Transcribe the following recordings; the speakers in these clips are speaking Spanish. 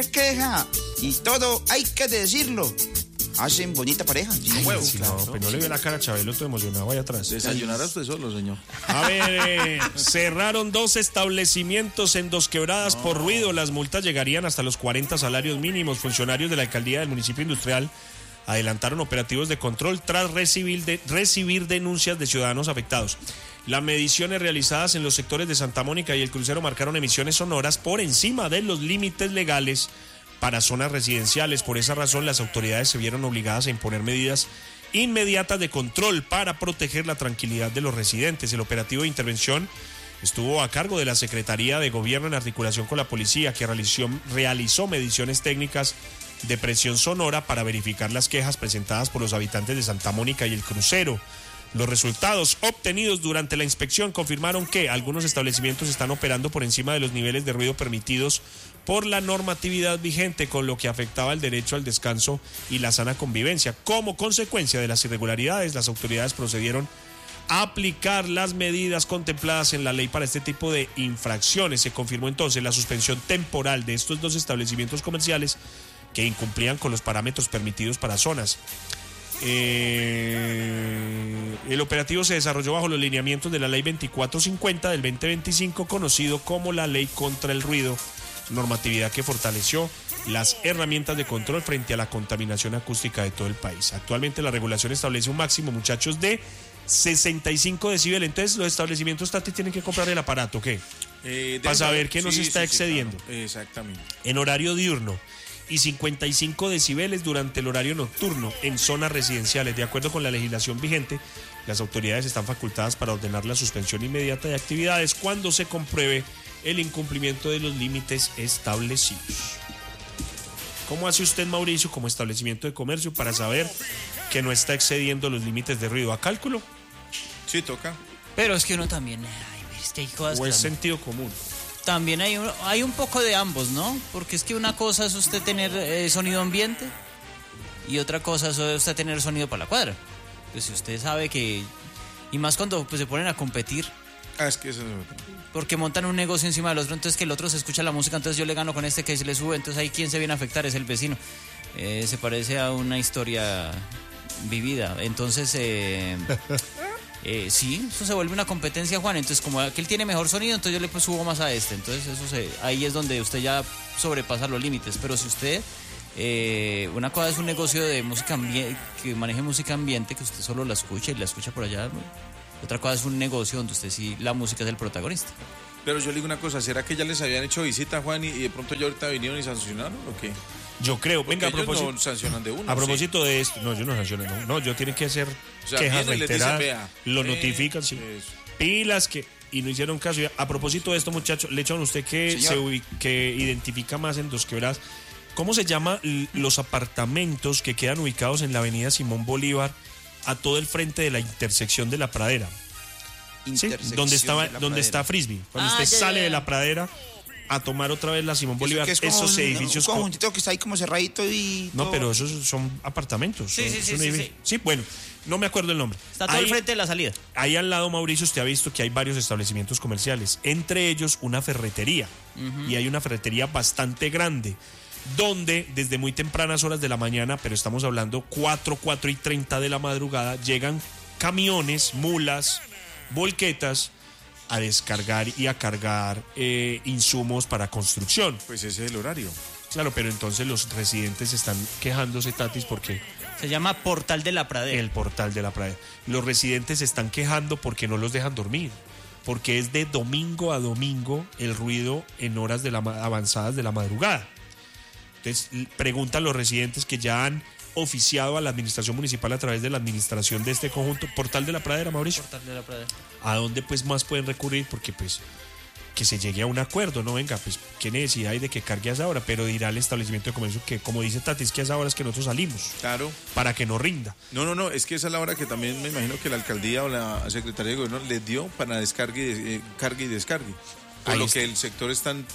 queja y todo hay que decirlo. Hacen bonita pareja. Huevo. Sí, no, pero no le ve la cara a Chabelo, todo emocionado ahí atrás. Desayunará usted solo, señor. A ver, cerraron 2 establecimientos en Dos Quebradas por ruido. Las multas llegarían hasta los 40 salarios mínimos. Funcionarios de la alcaldía del municipio industrial adelantaron operativos de control tras recibir denuncias de ciudadanos afectados. Las mediciones realizadas en los sectores de Santa Mónica y El Crucero marcaron emisiones sonoras por encima de los límites legales para zonas residenciales. Por esa razón, las autoridades se vieron obligadas a imponer medidas inmediatas de control para proteger la tranquilidad de los residentes. El operativo de intervención estuvo a cargo de la Secretaría de Gobierno en articulación con la policía, que realizó mediciones técnicas de presión sonora para verificar las quejas presentadas por los habitantes de Santa Mónica y El Crucero. Los resultados obtenidos durante la inspección confirmaron que algunos establecimientos están operando por encima de los niveles de ruido permitidos por la normatividad vigente, con lo que afectaba el derecho al descanso y la sana convivencia. Como consecuencia de las irregularidades, las autoridades procedieron a aplicar las medidas contempladas en la ley para este tipo de infracciones. Se confirmó entonces la suspensión temporal de estos 2 establecimientos comerciales que incumplían con los parámetros permitidos para zonas. El operativo se desarrolló bajo los lineamientos de la ley 2450 del 2025, conocido como la ley contra el ruido, normatividad que fortaleció las herramientas de control frente a la contaminación acústica de todo el país. Actualmente la regulación establece un máximo, muchachos, de 65 decibeles. Entonces los establecimientos, Tati, tienen que comprar el aparato, ¿qué? Para saber que no se está excediendo. Claro. Exactamente. En horario diurno y 55 decibeles durante el horario nocturno en zonas residenciales. De acuerdo con la legislación vigente, las autoridades están facultadas para ordenar la suspensión inmediata de actividades cuando se compruebe el incumplimiento de los límites establecidos. ¿Cómo hace usted, Mauricio, como establecimiento de comercio, para saber que no está excediendo los límites de ruido? ¿A cálculo? Sí, toca. Pero es que uno también... es que hay cosas ¿O es que sentido común? también hay un poco de ambos, ¿no? Porque es que una cosa es usted tener sonido ambiente y otra cosa es usted tener sonido para la cuadra. Pues si usted sabe que... Y más cuando pues, se ponen a competir. Es que eso... Porque montan un negocio encima del otro, entonces que el otro se escucha la música, entonces yo le gano con este que se le sube, entonces ahí quien se viene a afectar es el vecino. Se parece a una historia vivida. Entonces, sí, eso se vuelve una competencia, Juan. Entonces, como aquel tiene mejor sonido, entonces yo le pues, subo más a este. Entonces, ahí es donde usted ya sobrepasa los límites. Pero si usted, una cosa es un negocio de música que maneje música ambiente, que usted solo la escucha y la escucha por allá, ¿no? Otra cosa es un negocio donde usted sí, la música es el protagonista. Pero yo le digo una cosa, ¿será que ya les habían hecho visita, Juan, y de pronto ya ahorita vinieron y sancionaron o qué? Yo creo, venga, a propósito, no sancionan de uno. A propósito de esto, no, yo no sanciono, no, yo tienen que hacer quejas reiteradas, lo notifican, sí. Pilas y no hicieron caso. A propósito de esto, muchachos, le echan usted que identifica más en Dos Quebradas. ¿Cómo se llama los apartamentos que quedan ubicados en la avenida Simón Bolívar a todo el frente de la intersección de la Pradera? ¿Sí? Donde está Frisbee. Cuando usted sale de la Pradera a tomar otra vez la Simón Bolívar, es esos edificios... Un conjuntito que está ahí como cerradito y... No, pero esos son apartamentos. Sí, bueno, no me acuerdo el nombre. Está todo al frente de la salida. Ahí al lado, Mauricio, usted ha visto que hay varios establecimientos comerciales, entre ellos una ferretería. Y hay una ferretería bastante grande, donde desde muy tempranas horas de la mañana, pero estamos hablando 4:30 de la madrugada, llegan camiones, mulas, volquetas a descargar y a cargar insumos para construcción. Pues ese es el horario. Claro, pero entonces los residentes están quejándose, Tatis, porque... Se llama Portal de la Pradera. El Portal de la Pradera. Los residentes se están quejando porque no los dejan dormir, porque es de domingo a domingo el ruido en horas avanzadas de la madrugada. Entonces preguntan los residentes que ya han oficiado a la administración municipal a través de la administración de este conjunto. Portal de la Pradera, Mauricio. Portal de la Pradera. ¿A dónde pues más pueden recurrir? Porque pues que se llegue a un acuerdo, ¿no? Venga, pues qué necesidad hay de que cargue a esa hora, pero dirá el establecimiento de comercio que, como dice Tatis, que a esa hora es que nosotros salimos. Claro. Para que no rinda. No, es que esa es la hora que también me imagino que la alcaldía o la Secretaría de Gobierno les dio para descargue cargue y descargue. Por lo que el sector es tan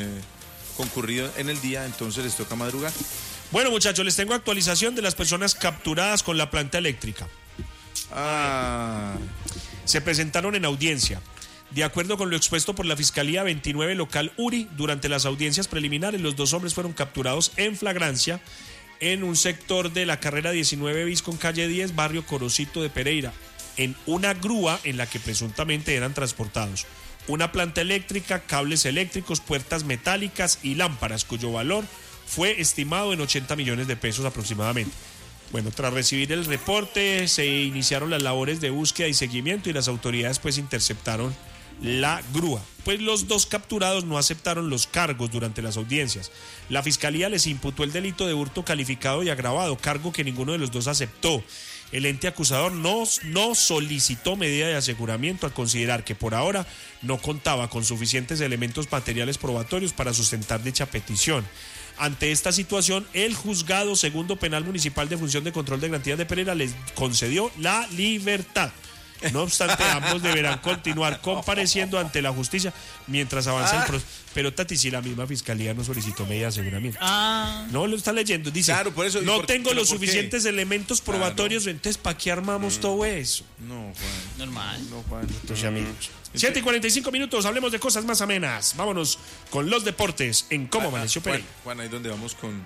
concurrido en el día, entonces les toca madrugar. Bueno, muchachos, les tengo actualización de las personas capturadas con la planta eléctrica. Se presentaron en audiencia. De acuerdo con lo expuesto por la Fiscalía 29 local URI, durante las audiencias preliminares, los 2 hombres fueron capturados en flagrancia en un sector de la carrera 19 bis con calle 10, barrio Corocito de Pereira, en una grúa en la que presuntamente eran transportados una planta eléctrica, cables eléctricos, puertas metálicas y lámparas, cuyo valor fue estimado en 80 millones de pesos aproximadamente. Bueno, tras recibir el reporte, se iniciaron las labores de búsqueda y seguimiento y las autoridades pues interceptaron la grúa. Pues los 2 capturados no aceptaron los cargos durante las audiencias. La Fiscalía les imputó el delito de hurto calificado y agravado, cargo que ninguno de los 2 aceptó. El ente acusador no solicitó medida de aseguramiento al considerar que por ahora no contaba con suficientes elementos materiales probatorios para sustentar dicha petición. Ante esta situación, el juzgado segundo penal municipal de función de control de garantías de Pereira les concedió la libertad. No obstante, ambos deberán continuar compareciendo ante la justicia mientras avanza el proceso. Pero Tati, si la misma fiscalía no solicitó medida de aseguramiento. No lo está leyendo, dice, claro, por eso, no tengo los suficientes elementos probatorios, entonces ¿para qué armamos todo eso? No, Juan. Normal. No, Juan. Entonces, amigos. 7:45, hablemos de cosas más amenas. Vámonos con los deportes en Cómo Amaneció Pereira. Juan, ahí donde vamos con...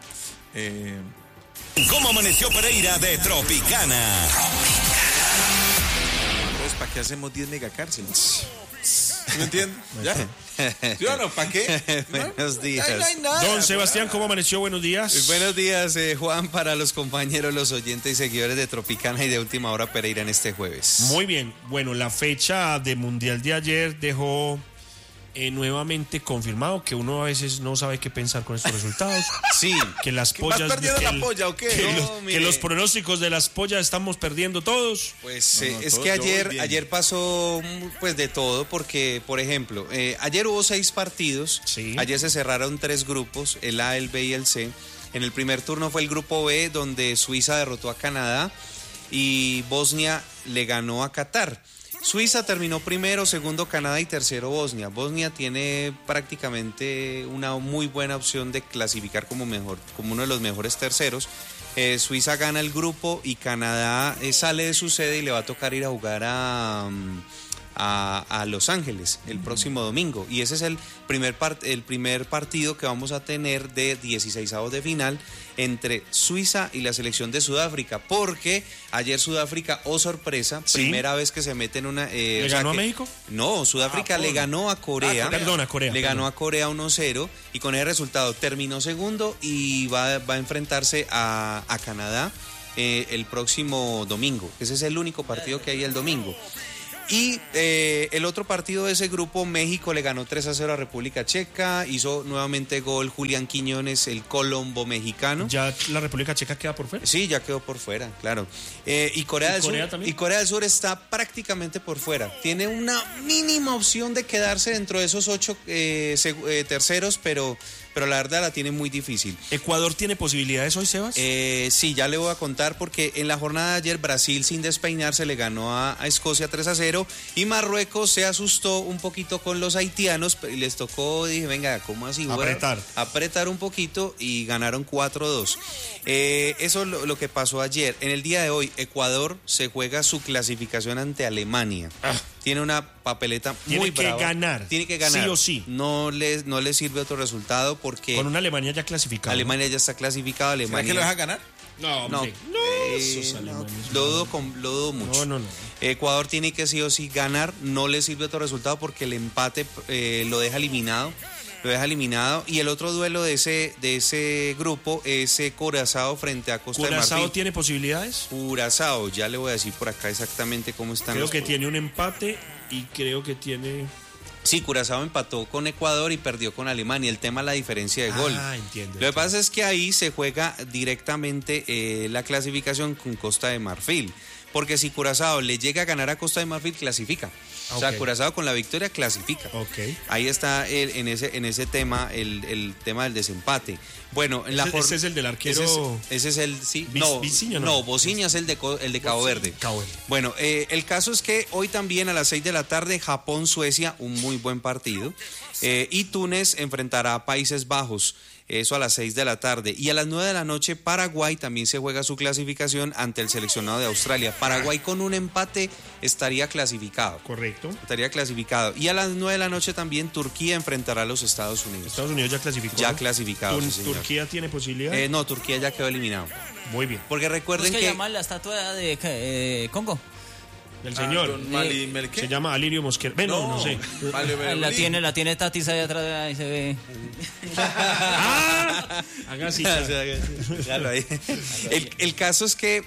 ¿Cómo Amaneció Pereira de Tropicana? Entonces, ¿para qué hacemos 10 megacárceles? ¿Me entiendes? ¿Ya? ¿Sí o no? ¿Para qué? Buenos días. No hay nada. Don Sebastián, ¿cómo amaneció? Buenos días. Buenos días, Juan, para los compañeros, los oyentes y seguidores de Tropicana y de Última Hora Pereira en este jueves. Muy bien. Bueno, la fecha de Mundial de ayer dejó nuevamente confirmado que uno a veces no sabe qué pensar con estos resultados. Sí. Que las ¿Vas pollas... perdiendo la polla o qué? Que los pronósticos de las pollas estamos perdiendo todos. Pues No, es todo- que todo bien. ayer pasó pues de todo porque, por ejemplo, ayer hubo 6 partidos. Sí. Ayer se cerraron 3 grupos, el A, el B y el C. En el primer turno fue el grupo B, donde Suiza derrotó a Canadá y Bosnia le ganó a Qatar. Suiza terminó primero, segundo Canadá y tercero Bosnia. Bosnia tiene prácticamente una muy buena opción de clasificar como uno de los mejores terceros. Suiza gana el grupo y Canadá sale de su sede y le va a tocar ir a jugar a Los Ángeles el próximo domingo. Y ese es el primer partido que vamos a tener de 16avos de final entre Suiza y la selección de Sudáfrica, porque ayer Sudáfrica, oh sorpresa, Sí. primera vez que se mete en una... ¿Le ganó a México? No, Sudáfrica le ganó a Corea. A Corea. Le ganó a Corea 1-0 y con ese resultado terminó segundo y va a enfrentarse a Canadá el próximo domingo. Ese es el único partido que hay el domingo. Y el otro partido de ese grupo, México le ganó 3-0 a República Checa, hizo nuevamente gol Julián Quiñones, el colombo mexicano. ¿Ya la República Checa queda por fuera? Sí, ya quedó por fuera, claro. Y Corea del Corea Sur también? y Corea del Sur está prácticamente por fuera. Tiene una mínima opción de quedarse dentro de esos 8 terceros, pero la verdad la tiene muy difícil. ¿Ecuador tiene posibilidades hoy, Sebas? Sí, ya le voy a contar porque en la jornada de ayer Brasil sin despeinarse le ganó a Escocia 3-0 y Marruecos se asustó un poquito con los haitianos y les tocó, dije, venga, ¿cómo así? Apretar un poquito y ganaron 4-2. Eso es lo que pasó ayer. En el día de hoy Ecuador se juega su clasificación ante Alemania. Tiene una papeleta muy brava. Tiene que ganar. Sí o sí. No le sirve otro resultado porque Con una Alemania ya clasificada. Alemania ya está clasificada. ¿Será Alemania que lo vas a ganar? No, no, hombre. Esos alemanes. lo dudo mucho. No. Ecuador tiene que sí o sí ganar, no le sirve otro resultado porque el empate lo deja eliminado. Y el otro duelo de ese grupo es Curazao frente a Costa de Marfil. ¿Curazao tiene posibilidades? Curazao, ya le voy a decir por acá exactamente cómo están. Creo que tiene un empate y creo que tiene... Sí, Curazao empató con Ecuador y perdió con Alemania. El tema es la diferencia de gol. Entiendo. Lo que pasa es que ahí se juega directamente la clasificación con Costa de Marfil. Porque si Curazao le llega a ganar a Costa de Marfil, clasifica. O sea, Curazao con la victoria clasifica. Ok. Ahí está en ese tema, el tema del desempate. Bueno, en Ese es el del arquero... Ese es el... Sí, Biciña, no, Bociña es el de Cabo Verde. Cabo Verde. Bueno, el caso es que hoy también a las 6 de la tarde, Japón-Suecia, un muy buen partido. Y Túnez enfrentará a Países Bajos. eso a las 6 de la tarde. Y a las 9 de la noche, Paraguay también se juega su clasificación ante el seleccionado de Australia. Paraguay con un empate estaría clasificado. Correcto. Estaría clasificado. Y a las 9 de la noche también Turquía enfrentará a los Estados Unidos. Estados Unidos ya clasificó. Ya ¿no? clasificado, sí, señor. ¿Turquía tiene posibilidad? No, Turquía ya quedó eliminado. Muy bien. Porque ¿Cómo recuerden es que que... llama la estatua de Congo? El señor. Don Mali Melque. Se llama Alirio Mosquera. Bueno, no sé. Mali Melque. La tiene Tatis ahí atrás, ahí se ve. Haga así. Claro, ahí. El caso es que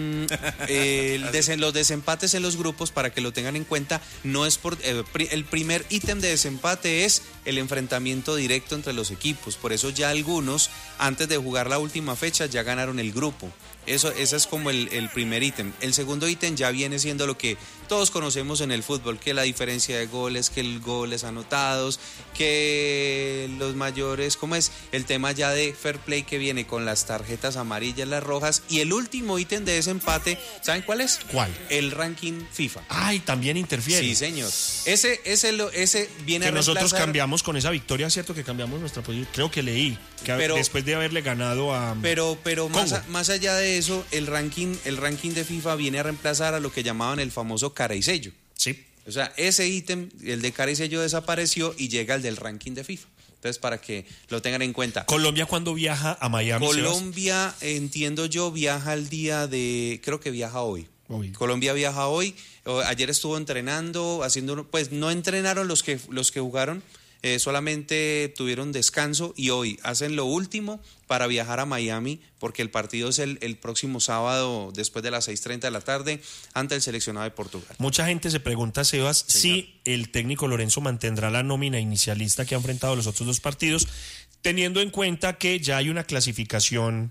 los desempates en los grupos, para que lo tengan en cuenta, no es por el primer ítem de desempate es el enfrentamiento directo entre los equipos. Por eso ya algunos, antes de jugar la última fecha, ya ganaron el grupo. Ese es como el primer ítem. El segundo ítem ya viene siendo lo que todos conocemos en el fútbol, que la diferencia de goles, que el goles anotados, que los mayores, ¿cómo es? El tema ya de fair play que viene con las tarjetas amarillas, las rojas. Y el último ítem de desempate, ¿saben cuál es? ¿Cuál? El ranking FIFA. Ay, también interfiere. Sí, señor. Ese viene Que a nosotros reemplazar. cambiamos con esa victoria, ¿cierto? Que cambiamos nuestra posición. Creo que leí. Que Pero- después de haberle ganado a... Pero Congo. más allá de eso, el ranking de FIFA viene a reemplazar a lo que llamaban el famoso cara y sello. Sí. O sea, ese ítem, el de cara y sello, desapareció y llega el del ranking de FIFA. Entonces, para que lo tengan en cuenta. Colombia, cuando viaja a Miami, Sebas? Colombia, entiendo yo, viaja el día de... Creo que viaja hoy. Hoy. Colombia viaja hoy. Ayer estuvo entrenando, haciendo... Pues no entrenaron los que jugaron, solamente tuvieron descanso y hoy hacen lo último para viajar a Miami, porque el partido es el próximo sábado después de las 6:30 de la tarde ante el seleccionado de Portugal. Mucha gente se pregunta, Sebas, si el técnico Lorenzo mantendrá la nómina inicialista que ha enfrentado los otros dos partidos, teniendo en cuenta que ya hay una clasificación,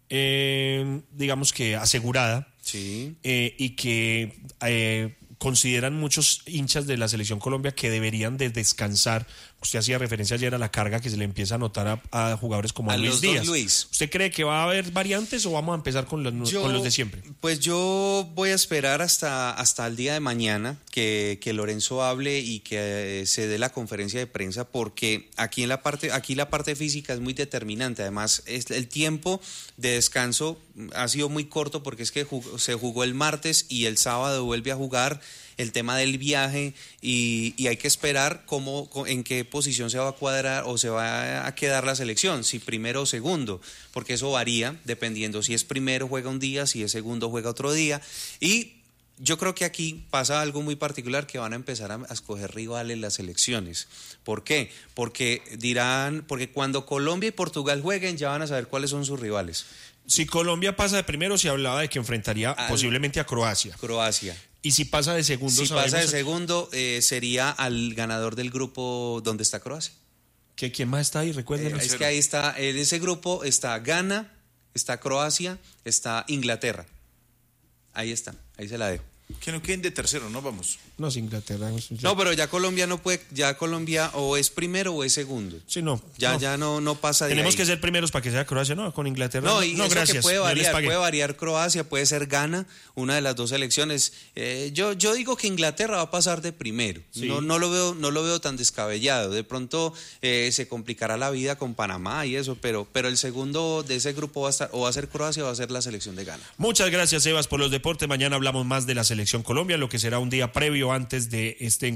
digamos que asegurada, Sí. y que consideran muchos hinchas de la Selección Colombia que deberían de descansar. Usted hacía referencia ayer a la carga que se le empieza a notar a jugadores como A Luis los dos Díaz. Luis. ¿Usted cree que va a haber variantes o vamos a empezar con los de siempre? Pues yo voy a esperar hasta el día de mañana que Lorenzo hable y que se dé la conferencia de prensa, porque aquí la parte física es muy determinante. Además, el tiempo de descanso ha sido muy corto, porque es que se jugó el martes y el sábado vuelve a jugar. El tema del viaje y hay que esperar en qué posición se va a cuadrar o se va a quedar la selección, si primero o segundo, porque eso varía dependiendo si es primero juega un día, si es segundo juega otro día. Y yo creo que aquí pasa algo muy particular, que van a empezar a escoger rivales las selecciones. ¿Por qué? Porque cuando Colombia y Portugal jueguen ya van a saber cuáles son sus rivales. Si Colombia pasa de primero, se hablaba de que enfrentaría posiblemente a Croacia. Croacia. Y si pasa de segundo, Si sabemos pasa de segundo, sería al ganador del grupo donde está Croacia. que quién más está ahí, recuérdenlo. Es que ahí está, en ese grupo está Ghana, está Croacia, está Inglaterra. Ahí está, ahí se la dejo. Que no queden de tercero, no vamos. No, es Inglaterra. No, pero ya Colombia no puede, ya Colombia o es primero o es segundo. Sí, no. Ya no pasa de Tenemos ahí. que ser primeros para que sea Croacia, no, con Inglaterra. No, y eso gracias. que puede ya les variar, pagué. puede variar Croacia, puede ser Ghana, una de las dos selecciones. Yo digo que Inglaterra va a pasar de primero. Sí. No lo veo tan descabellado. De pronto se complicará la vida con Panamá y eso, pero el segundo de ese grupo va a estar, o va a ser Croacia o va a ser la selección de Ghana. Muchas gracias, Sebas, por los deportes. Mañana hablamos más de la Selección Colombia, lo que será un día previo antes de este encuentro